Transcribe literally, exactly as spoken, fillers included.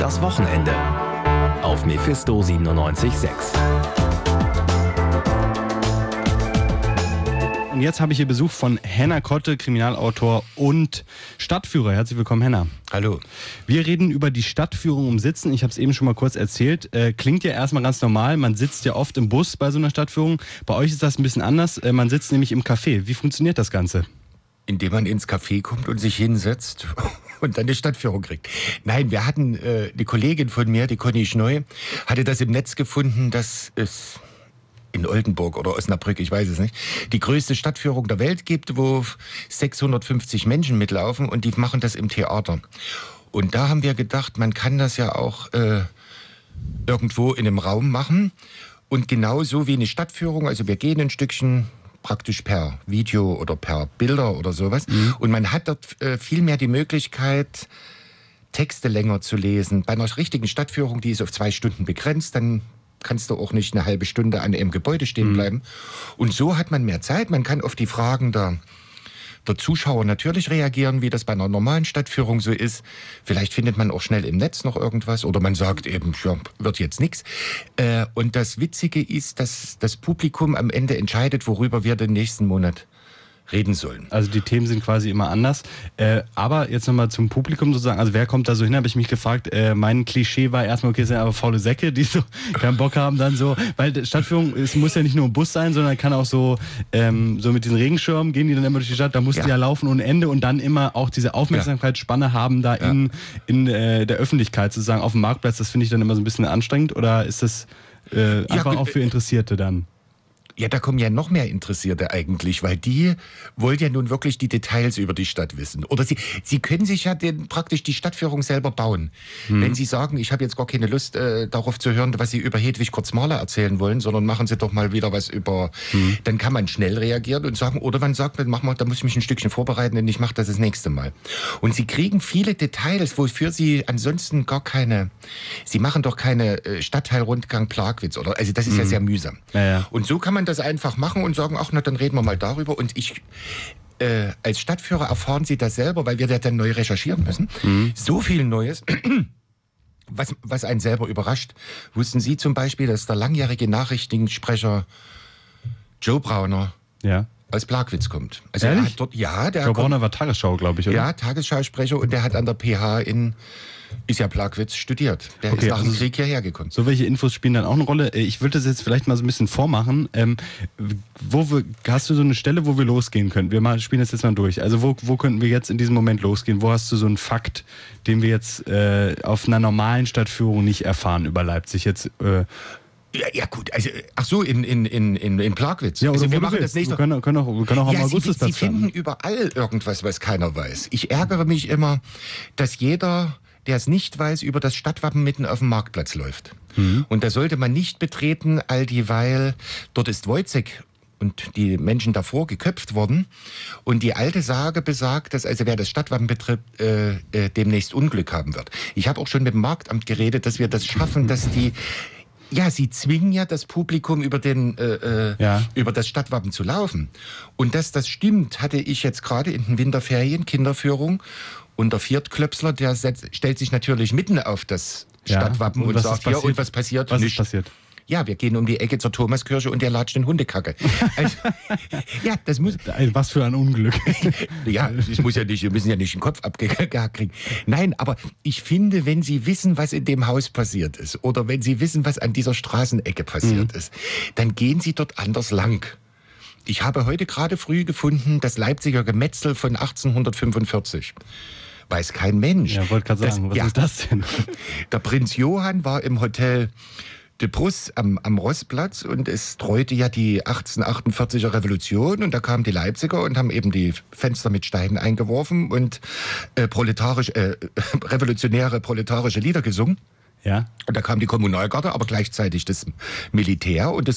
Das Wochenende auf Mephisto siebenundneunzig Komma sechs. Und jetzt habe ich hier Besuch von Henna Kotte, Kriminalautor und Stadtführer. Herzlich willkommen, Henna. Hallo. Wir reden über die Stadtführung im Sitzen. Ich habe es eben schon mal kurz erzählt. Äh, klingt ja erstmal ganz normal. Man sitzt ja oft im Bus bei so einer Stadtführung. Bei euch ist das ein bisschen anders. Äh, man sitzt nämlich im Café. Wie funktioniert das Ganze? Indem man ins Café kommt und sich hinsetzt und dann eine Stadtführung kriegt. Nein, wir hatten, äh, eine Kollegin von mir, die Conny Schneu, hatte das im Netz gefunden, dass es in Oldenburg oder Osnabrück, ich weiß es nicht, die größte Stadtführung der Welt gibt, wo sechshundertfünfzig Menschen mitlaufen und die machen das im Theater. Und da haben wir gedacht, man kann das ja auch äh, irgendwo in einem Raum machen und genauso wie eine Stadtführung, also wir gehen ein Stückchen praktisch per Video oder per Bilder oder sowas mhm. und man hat dort äh, viel mehr die Möglichkeit, Texte länger zu lesen. Bei einer richtigen Stadtführung, die ist auf zwei Stunden begrenzt, dann kannst du auch nicht eine halbe Stunde an einem Gebäude stehen bleiben. Mhm. Und so hat man mehr Zeit. Man kann auf die Fragen der, der Zuschauer natürlich reagieren, wie das bei einer normalen Stadtführung so ist. Vielleicht findet man auch schnell im Netz noch irgendwas oder man sagt eben, ja, wird jetzt nichts. Äh, und das Witzige ist, dass das Publikum am Ende entscheidet, worüber wir den nächsten Monat reden sollen. Also die Themen sind quasi immer anders. Äh, aber jetzt nochmal zum Publikum sozusagen. Also wer kommt da so hin, habe ich mich gefragt. Äh, mein Klischee war erstmal, okay, es sind aber faule Säcke, die so keinen Bock haben dann so. Weil Stadtführung, es muss ja nicht nur ein Bus sein, sondern kann auch so, ähm, so mit diesen Regenschirmen gehen die dann immer durch die Stadt. Da musst ja. du ja laufen ohne Ende und dann immer auch diese Aufmerksamkeitsspanne haben da ja. in, in äh, der Öffentlichkeit sozusagen auf dem Marktplatz. Das finde ich dann immer so ein bisschen anstrengend. Oder ist das äh, einfach ja, auch für Interessierte dann? Ja, da kommen ja noch mehr Interessierte eigentlich, weil die wollen ja nun wirklich die Details über die Stadt wissen. Oder sie, sie können sich ja den, praktisch die Stadtführung selber bauen. Hm. Wenn sie sagen, ich habe jetzt gar keine Lust äh, darauf zu hören, was sie über Hedwig Kurz-Mahler erzählen wollen, sondern machen sie doch mal wieder was über, hm. dann kann man schnell reagieren und sagen, oder man sagt, mach mal, da muss ich mich ein Stückchen vorbereiten und ich mache das das nächste Mal. Und sie kriegen viele Details, wofür sie ansonsten gar keine, sie machen doch keine äh, Stadtteilrundgang Plagwitz, oder, also das ist hm. ja sehr mühsam. Ja, ja. Und so kann man das einfach machen und sagen, ach, na, dann reden wir mal darüber. Und ich, äh, als Stadtführer erfahren Sie das selber, weil wir das dann neu recherchieren müssen. Mhm. So viel Neues, was, was einen selber überrascht. Wussten Sie zum Beispiel, dass der langjährige Nachrichtensprecher Joe Brauner ja. aus Plagwitz kommt? Also Ehrlich? er hat dort, ja, der Joe Brauner war Tagesschau, glaube ich, oder? Ja, Tagesschausprecher und der hat an der P H in ist ja Plagwitz studiert. Der okay, ist nach dem also Krieg hierher gekommen. So welche Infos spielen dann auch eine Rolle. Ich würde das jetzt vielleicht mal so ein bisschen vormachen. Ähm, wo wir, hast du so eine Stelle, wo wir losgehen können? Wir mal, spielen das jetzt mal durch. Also wo, wo könnten wir jetzt in diesem Moment losgehen? Wo hast du so einen Fakt, den wir jetzt äh, auf einer normalen Stadtführung nicht erfahren über Leipzig? Jetzt äh, Ja, ja gut, also ach so, in, in, in, in Plagwitz. Ja, oder also wir machen das nächste. Wir können, können auch, wir können auch ja, am Sie, Augustusplatz Sie finden starten. überall irgendwas, was keiner weiß. Ich ärgere mich immer, dass jeder, der es nicht weiß, über das Stadtwappen mitten auf dem Marktplatz läuft. Mhm. Und da sollte man nicht betreten, all dieweil dort ist Wojciech und die Menschen davor geköpft worden. Und die alte Sage besagt, dass also wer das Stadtwappen betritt, äh, äh, demnächst Unglück haben wird. Ich habe auch schon mit dem Marktamt geredet, dass wir das schaffen, dass die Ja, sie zwingen ja das Publikum über, den, äh, äh, ja. über das Stadtwappen zu laufen. Und dass das stimmt, hatte ich jetzt gerade in den Winterferien, Kinderführung. Und der Viertklöpsler, der setzt, stellt sich natürlich mitten auf das ja. Stadtwappen und, und sagt, ja, und was passiert? Was Nicht. ist passiert? Ja, wir gehen um die Ecke zur Thomaskirche und der latscht in Hundekacke. Also, ja, das muss... Was für ein Unglück. Ja, das muss ja nicht, wir müssen ja nicht den Kopf abgehakt kriegen. Nein, aber ich finde, wenn Sie wissen, was in dem Haus passiert ist, oder wenn Sie wissen, was an dieser Straßenecke passiert mhm. ist, dann gehen Sie dort anders lang. Ich habe heute gerade früh gefunden, das Leipziger Gemetzel von achtzehnhundertfünfundvierzig. Weiß kein Mensch. Ja, wollte gerade sagen, das, was ja, ist das denn? Der Prinz Johann war im Hotel de Bruss am, am Roßplatz und es treute ja die achtzehnhundertachtundvierziger Revolution und da kamen die Leipziger und haben eben die Fenster mit Steinen eingeworfen und äh, proletarisch, äh, revolutionäre proletarische Lieder gesungen. Ja. Und da kam die Kommunalgarde, aber gleichzeitig das Militär und das